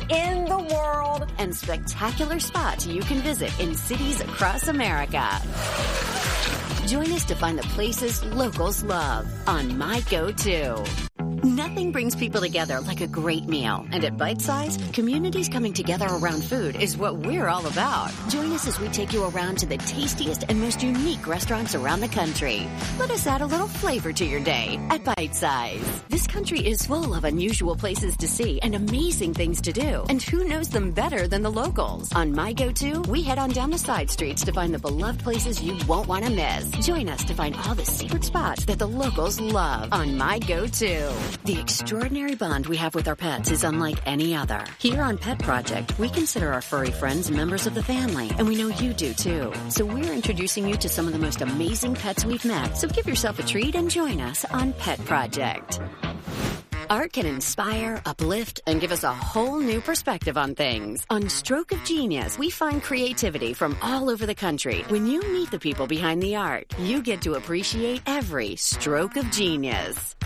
in the world, and spectacular spots you can visit in cities across America. Join us to find the places locals love on My Go-To. Nothing brings people together like a great meal. And at Bite Size, communities coming together around food is what we're all about. Join us as we take you around to the tastiest and most unique restaurants around the country. Let us add a little flavor to your day at Bite Size. This country is full of unusual places to see and amazing things to do. And who knows them better than the locals? On My Go-To, we head on down the side streets to find the beloved places you won't want to miss. Join us to find all the secret spots that the locals love on My Go-To. The extraordinary bond we have with our pets is unlike any other. Here on Pet Project, we consider our furry friends members of the family, and we know you do too. So we're introducing you to some of the most amazing pets we've met. So give yourself a treat and join us on Pet Project. Art can inspire, uplift, and give us a whole new perspective on things. On Stroke of Genius, we find creativity from all over the country. When you meet the people behind the art, you get to appreciate every stroke of genius.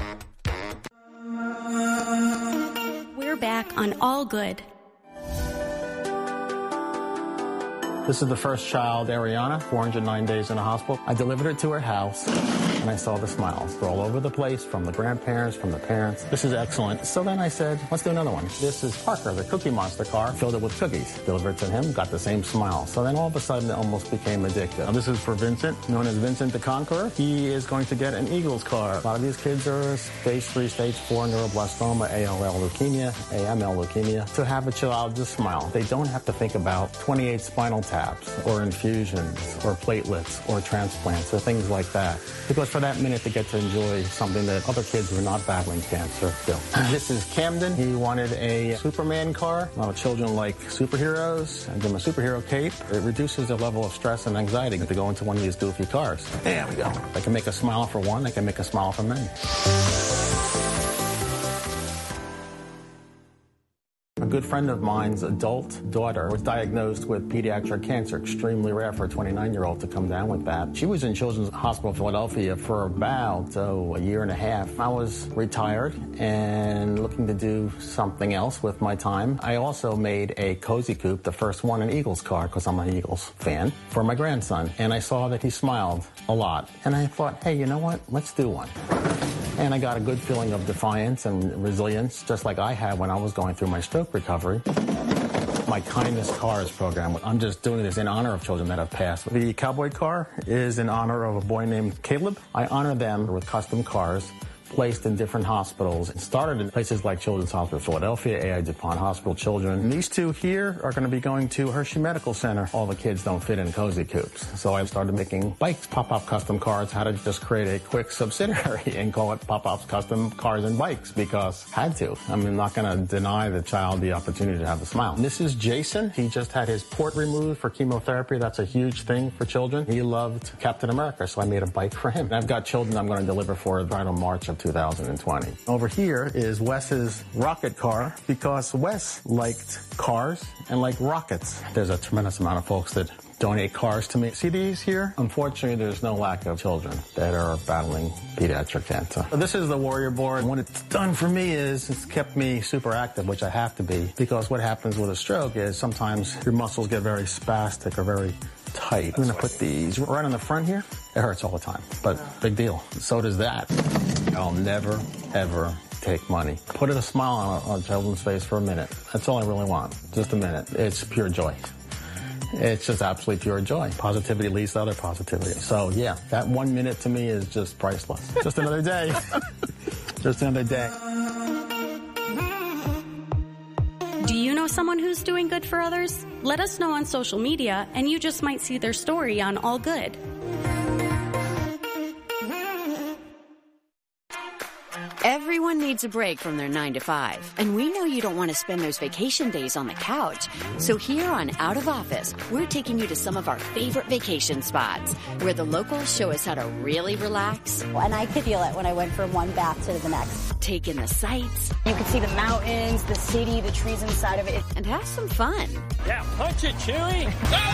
We're back on All Good. This is the first child, Ariana, 409 days in the hospital. I delivered her to her house, and I saw the smiles. They're all over the place, from the grandparents, from the parents. This is excellent. So then I said, let's do another one. This is Parker, the Cookie Monster car, filled it with cookies. Delivered to him, got the same smile. So then all of a sudden, it almost became addictive. Now, this is for Vincent, known as Vincent the Conqueror. He is going to get an Eagles car. A lot of these kids are stage 3, stage 4 neuroblastoma, ALL leukemia, AML leukemia. To have a child just smile. They don't have to think about 28 spinal taps or infusions or platelets or transplants or things like that. Because for that minute, they get to enjoy something that other kids who are not battling cancer do. This is Camden. He wanted a Superman car. A lot of children like superheroes, and give them a superhero cape. It reduces the level of stress and anxiety to go into one of these goofy cars. There we go. They can make a smile for one. They can make a smile for many. A good friend of mine's adult daughter was diagnosed with pediatric cancer, extremely rare for a 29-year-old to come down with that. She was in Children's Hospital Philadelphia for about a year and a half. I was retired and looking to do something else with my time. I also made a Cozy Coupe, the first one, an Eagles car, because I'm an Eagles fan, for my grandson. And I saw that he smiled a lot. And I thought, hey, you know what? Let's do one. And I got a good feeling of defiance and resilience, just like I had when I was going through my stroke recovery. My Kindness Cars program, I'm just doing this in honor of children that have passed. The cowboy car is in honor of a boy named Caleb. I honor them with custom cars placed in different hospitals. It started in places like Children's Hospital Philadelphia, A.I. DuPont Hospital Children. And these two here are going to be going to Hershey Medical Center. All the kids don't fit in Cozy Coupes. So I started making bikes, Pop-Up Custom Cars, how to just create a quick subsidiary and call it Pop-Up's Custom Cars and Bikes, because I had to. I'm not going to deny the child the opportunity to have a smile. And this is Jason. He just had his port removed for chemotherapy. That's a huge thing for children. He loved Captain America, so I made a bike for him. And I've got children I'm going to deliver for right on March of 2020. Over here is Wes's rocket car, because Wes liked cars and liked rockets. There's a tremendous amount of folks that donate cars to me. See these here? Unfortunately, there's no lack of children that are battling pediatric cancer. So this is the Warrior Board. What it's done for me is it's kept me super active, which I have to be, because what happens with a stroke is sometimes your muscles get very spastic or very tight. I'm going to put these right on the front here. It hurts all the time, but big deal. So does that. I'll never, ever take money. Put a smile on a children's face for a minute. That's all I really want. Just a minute. It's pure joy. It's just absolutely pure joy. Positivity leads to other positivity. So, yeah, that 1 minute to me is just priceless. Just another day. Just another day. Do you know someone who's doing good for others? Let us know on social media, and you just might see their story on All Good. Everyone needs a break from their 9 to 5, and we know you don't want to spend those vacation days on the couch. So here on Out of Office, we're taking you to some of our favorite vacation spots, where the locals show us how to really relax. And I could feel it when I went from one bath to the next. Take in the sights. You could see the mountains, the city, the trees inside of it. And have some fun. Yeah, punch it, Chewie!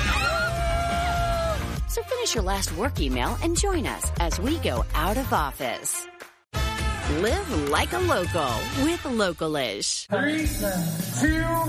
So finish your last work email and join us as we go out of office. Live like a local with Localish. 3, 2,